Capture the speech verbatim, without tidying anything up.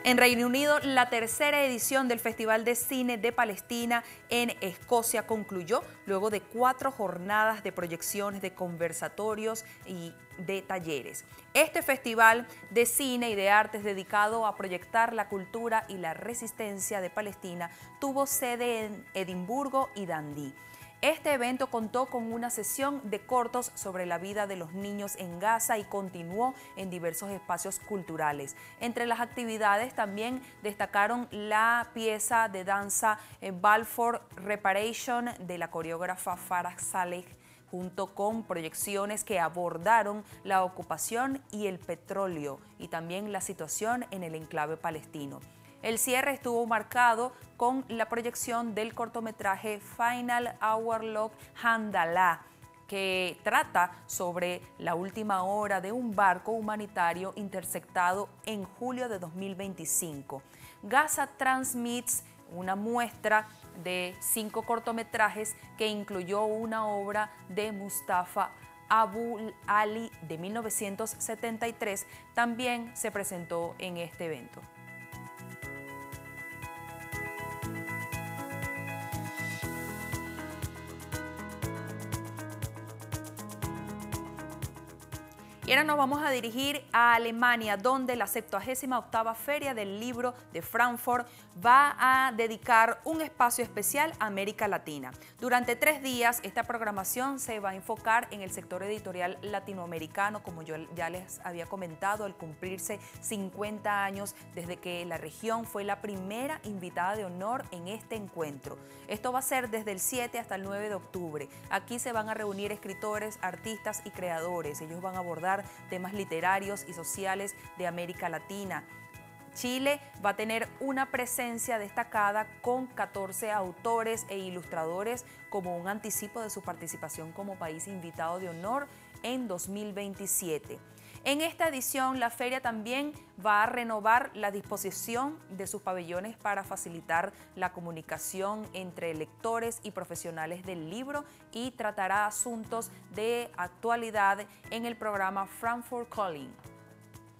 En Reino Unido, la tercera edición del Festival de Cine de Palestina en Escocia concluyó luego de cuatro jornadas de proyecciones, de conversatorios y de talleres. Este festival de cine y de artes dedicado a proyectar la cultura y la resistencia de Palestina tuvo sede en Edimburgo y Dundee. Este evento contó con una sesión de cortos sobre la vida de los niños en Gaza y continuó en diversos espacios culturales. Entre las actividades también destacaron la pieza de danza Balfour Reparation de la coreógrafa Farah Saleh, junto con proyecciones que abordaron la ocupación y el petróleo y también la situación en el enclave palestino. El cierre estuvo marcado con la proyección del cortometraje Final Hour Log Handallah, que trata sobre la última hora de un barco humanitario interceptado en julio de dos mil veinticinco. Gaza transmite una muestra de cinco cortometrajes que incluyó una obra de Mustafa Abu Ali de mil novecientos setenta y tres, también se presentó en este evento. Y ahora nos vamos a dirigir a Alemania, donde la septuagésima octava Feria del Libro de Frankfurt va a dedicar un espacio especial a América Latina. Durante tres días, esta programación se va a enfocar en el sector editorial latinoamericano, como yo ya les había comentado, al cumplirse cincuenta años desde que la región fue la primera invitada de honor en este encuentro. Esto va a ser desde el siete hasta el nueve de octubre. Aquí se van a reunir escritores, artistas y creadores. Ellos van a abordar temas literarios y sociales de América Latina. Chile va a tener una presencia destacada con catorce autores e ilustradores como un anticipo de su participación como país invitado de honor en dos mil veintisiete. En esta edición, la feria también va a renovar la disposición de sus pabellones para facilitar la comunicación entre lectores y profesionales del libro y tratará asuntos de actualidad en el programa Frankfurt Calling.